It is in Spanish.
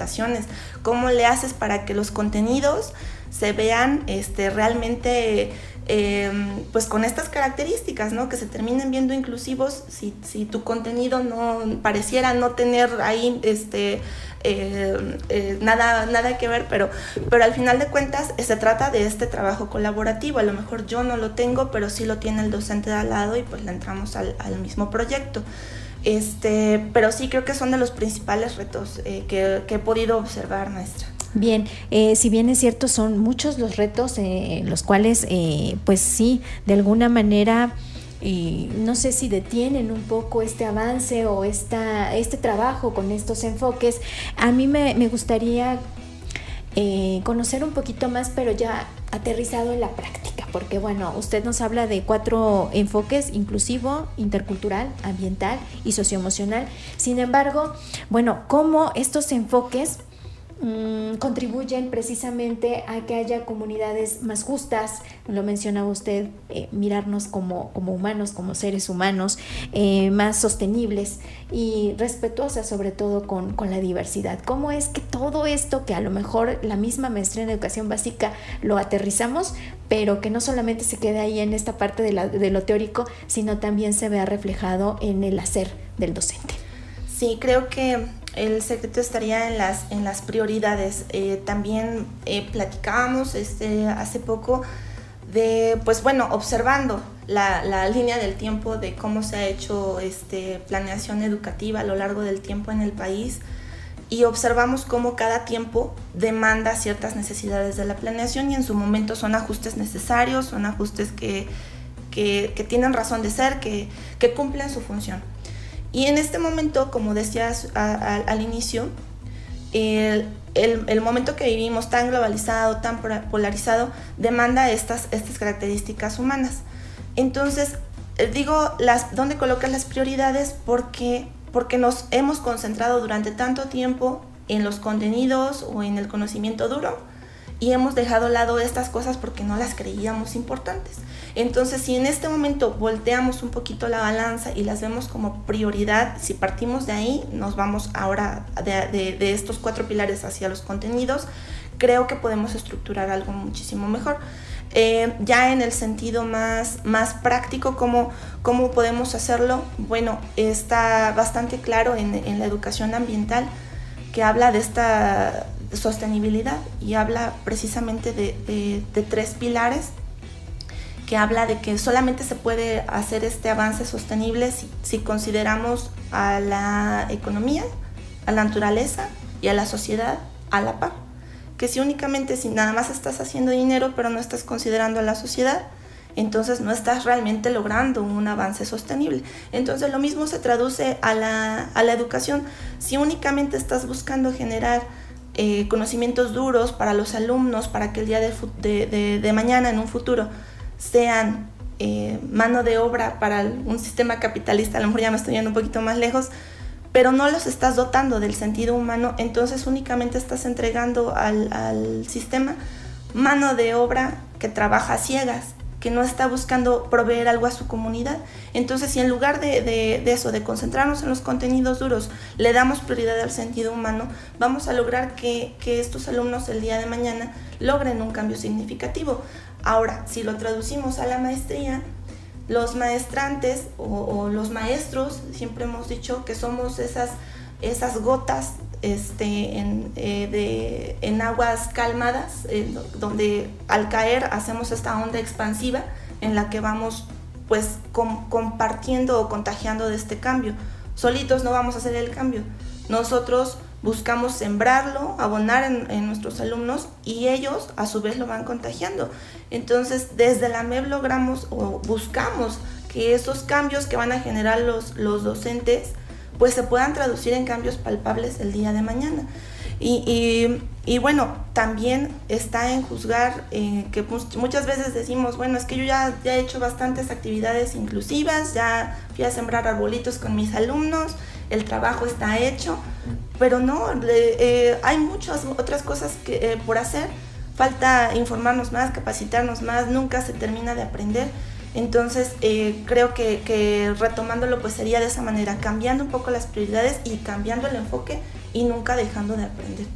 comunicaciones. ¿Cómo le haces para que los contenidos se vean realmente pues con estas características, ¿no? Que se terminen viendo inclusivos. Si tu contenido no pareciera no tener ahí nada que ver, pero al final de cuentas se trata de este trabajo colaborativo. A lo mejor yo no lo tengo, pero sí lo tiene el docente de al lado y pues le entramos al mismo proyecto. Pero sí creo que son de los principales retos que he podido observar, maestra. Bien, si bien es cierto, son muchos los retos los cuales, pues sí, de alguna manera, no sé si detienen un poco este avance o este trabajo con estos enfoques. A mí me gustaría conocer un poquito más, pero ya aterrizado en la práctica, porque bueno, usted nos habla de 4 enfoques: inclusivo, intercultural, ambiental y socioemocional. Sin embargo, bueno, ¿cómo estos enfoques contribuyen precisamente a que haya comunidades más justas? Lo mencionaba usted, mirarnos como humanos, como seres humanos, más sostenibles y respetuosas sobre todo con la diversidad. ¿Cómo es que todo esto, que a lo mejor la misma maestría en educación básica lo aterrizamos, pero que no solamente se quede ahí en esta parte de lo teórico, sino también se vea reflejado en el hacer del docente? Sí, creo que el secreto estaría en las prioridades. También platicábamos hace poco de, pues bueno, observando la línea del tiempo de cómo se ha hecho planeación educativa a lo largo del tiempo en el país, y observamos cómo cada tiempo demanda ciertas necesidades de la planeación, y en su momento son ajustes necesarios, son ajustes que tienen razón de ser, que cumplen su función. Y en este momento, como decías al inicio, el momento que vivimos tan globalizado, tan polarizado, demanda estas características humanas. Entonces, digo, ¿dónde colocas las prioridades? Porque nos hemos concentrado durante tanto tiempo en los contenidos o en el conocimiento duro, y hemos dejado a lado estas cosas porque no las creíamos importantes. Entonces, si en este momento volteamos un poquito la balanza y las vemos como prioridad, si partimos de ahí, nos vamos ahora de estos 4 pilares hacia los contenidos, creo que podemos estructurar algo muchísimo mejor. Ya en el sentido más práctico, ¿cómo podemos hacerlo? Bueno, está bastante claro en la educación ambiental, que habla de esta sostenibilidad y habla precisamente de 3 pilares, que habla de que solamente se puede hacer este avance sostenible si consideramos a la economía, a la naturaleza y a la sociedad a la par. Que si nada más estás haciendo dinero pero no estás considerando a la sociedad, entonces no estás realmente logrando un avance sostenible. Entonces lo mismo se traduce a la educación. Si únicamente estás buscando generar conocimientos duros para los alumnos, para que el día de mañana, en un futuro, sean mano de obra para un sistema capitalista, a lo mejor ya me estoy yendo un poquito más lejos, pero no los estás dotando del sentido humano, entonces únicamente estás entregando al sistema mano de obra que trabaja a ciegas, que no está buscando proveer algo a su comunidad. Entonces, si en lugar de eso, de concentrarnos en los contenidos duros, le damos prioridad al sentido humano, vamos a lograr que estos alumnos el día de mañana logren un cambio significativo. Ahora, si lo traducimos a la maestría, los maestrantes o los maestros, siempre hemos dicho que somos esas gotas en aguas calmadas, donde al caer hacemos esta onda expansiva en la que vamos pues compartiendo o contagiando de este cambio. Solitos no vamos a hacer el cambio. Nosotros buscamos sembrarlo, abonar en nuestros alumnos, y ellos a su vez lo van contagiando. Entonces, desde la MEB logramos o buscamos que esos cambios que van a generar los docentes pues se puedan traducir en cambios palpables el día de mañana. Y bueno, también está en juzgar que muchas veces decimos, bueno, es que yo ya he hecho bastantes actividades inclusivas, ya fui a sembrar arbolitos con mis alumnos, el trabajo está hecho, pero no, hay muchas otras cosas por hacer. Falta informarnos más, capacitarnos más, nunca se termina de aprender. Entonces creo que retomándolo pues sería de esa manera, cambiando un poco las prioridades y cambiando el enfoque y nunca dejando de aprender.